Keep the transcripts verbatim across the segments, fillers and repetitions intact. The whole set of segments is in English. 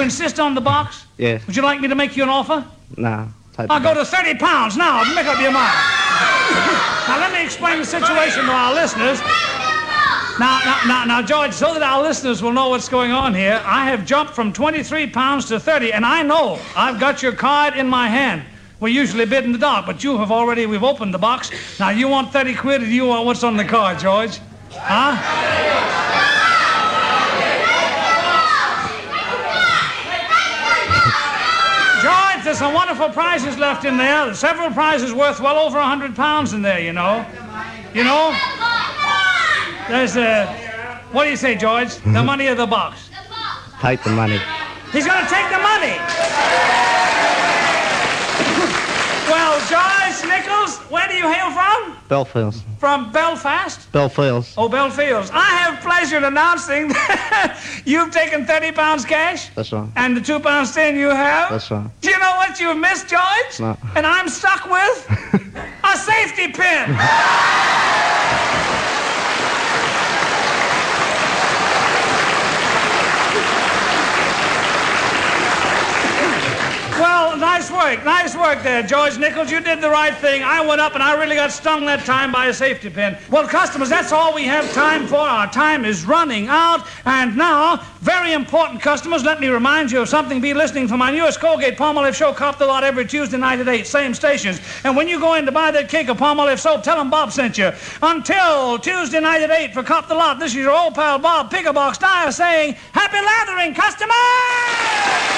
insist on the box? Yes. Would you like me to make you an offer? No. I'll go to thirty pounds now. Make up your mind. Now, let me explain the situation to our listeners. Now, now, now, now, George, so that our listeners will know what's going on here, I have jumped from twenty-three pounds to thirty, and I know I've got your card in my hand. We usually bid in the dark, but you have already, we've opened the box. Now, you want thirty quid, or do you want what's on the card, George? Huh? George, there's some wonderful prizes left in there. There's several prizes worth well over a hundred pounds in there, you know. You know? There's a... What do you say, George? The money or the box? Take the money. He's going to take the money! Well, George Nichols, where do you hail from? Belfields. From Belfast? Belfields. Oh, Belfields. I have pleasure in announcing that you've taken thirty pounds cash. That's right. And the two pounds ten you have. That's right. Do you know what you've missed, George? No. And I'm stuck with? A safety pin. Well, nice work. Nice work there, George Nichols. You did the right thing. I went up and I really got stung that time by a safety pin. Well, customers, that's all we have time for. Our time is running out. And now, very important customers, let me remind you of something. Be listening for my newest Colgate-Palmolive show, Cop the Lot, every Tuesday night at eight, same stations. And when you go in to buy that cake of Palmolive soap, tell them Bob sent you. Until Tuesday night at eight for Cop the Lot, this is your old pal Bob Pickerbox Dyer saying, happy lathering, customers!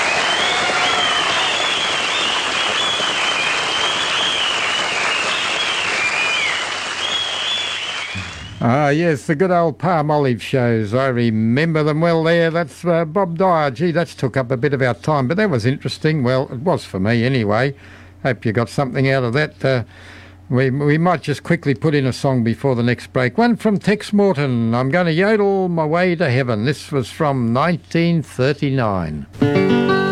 Ah, yes, the good old Palmolive shows. I remember them well there. That's uh, Bob Dyer. Gee, that's took up a bit of our time, but that was interesting. Well, it was for me anyway. Hope you got something out of that. Uh, we, we might just quickly put in a song before the next break. One from Tex Morton, I'm going to yodel my way to heaven. This was from nineteen thirty-nine.